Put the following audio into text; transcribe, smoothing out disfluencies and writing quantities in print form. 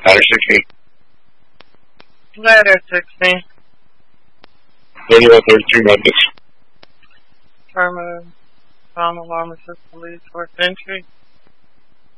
Ladder 16. Ladder 16. 3132 Memphis. Affirmative. Bomb alarm assist police for entry.